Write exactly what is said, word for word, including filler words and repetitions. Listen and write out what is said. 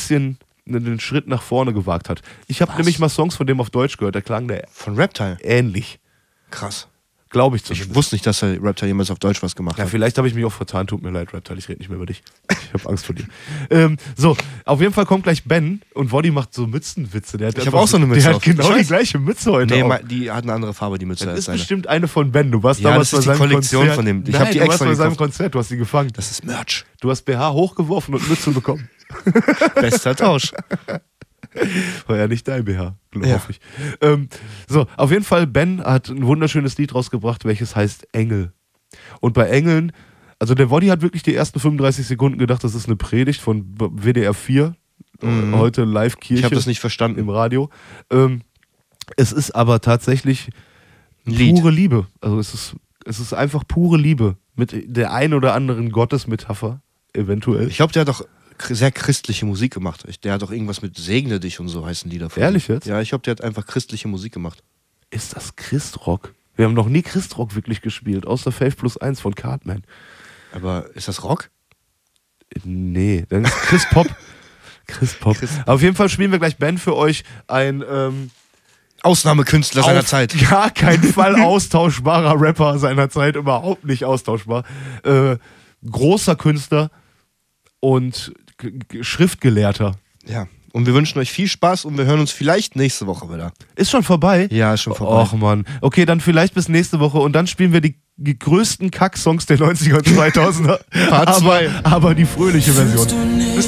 bisschen einen Schritt nach vorne gewagt hat. Ich habe nämlich mal Songs von dem auf Deutsch gehört, da klang der von Reptile ähnlich. Krass. Glaube ich zumindest. Ich wusste nicht, dass der Reptile jemals auf Deutsch was gemacht ja, hat. Vielleicht habe ich mich auch vertan, tut mir leid, Reptile, ich rede nicht mehr über dich. Ich habe Angst vor dir. ähm, so, auf jeden Fall kommt gleich Ben und Woddy macht so Mützenwitze. Der hat ich habe auch so eine Mütze Der auf. hat genau Ich die weiß. gleiche Mütze heute Nee, auf. ma- die hat eine andere Farbe, die Mütze. Das als ist seine. bestimmt eine von Ben. Du warst Ja, damals das ist bei die seinem Kollektion Konzert. von dem. Ich Nein, hab die du warst extra bei seinem gekauft. Konzert, du hast sie gefangen. Das ist Merch. Du hast B H hochgeworfen und Mütze bekommen. Bester Tausch. War ja nicht dein B H, glaube Ja. ich. Ähm, so, auf jeden Fall, Ben hat ein wunderschönes Lied rausgebracht, welches heißt Engel. Und bei Engeln, also der Woddy hat wirklich die ersten fünfunddreißig Sekunden gedacht, das ist eine Predigt von W D R vier, Mhm. heute Live-Kirche. Ich habe das nicht verstanden. Im Radio. Ähm, es ist aber tatsächlich Lied. pure Liebe. Also es ist, es ist einfach pure Liebe mit der ein oder anderen Gottesmetapher, eventuell. Ich glaube, der hat doch sehr christliche Musik gemacht. Ich- Der hat doch irgendwas mit Segne dich und so heißen Lieder. von Ehrlich ihm. jetzt? Ja, ich glaube, der hat einfach christliche Musik gemacht. Ist das Christrock? Wir haben noch nie Christrock wirklich gespielt, außer Faith Plus eins von Cartman. Aber ist das Rock? Nee, dann ist Chris Pop. Chris Pop. Chris- Auf jeden Fall spielen wir gleich Ben für euch ein ähm, Ausnahmekünstler seiner auf Zeit. gar keinen Fall austauschbarer Rapper seiner Zeit, überhaupt nicht austauschbar. Äh, großer Künstler und G- G- Schriftgelehrter. Ja. Und wir wünschen euch viel Spaß und wir hören uns vielleicht nächste Woche wieder. Ist schon vorbei? Ja, ist schon vorbei. Och Mann. Okay, dann vielleicht bis nächste Woche und dann spielen wir die, die größten Kack-Songs der neunziger und zweitausender. Part aber, zwei. aber die fröhliche Version. Fühlst du nicht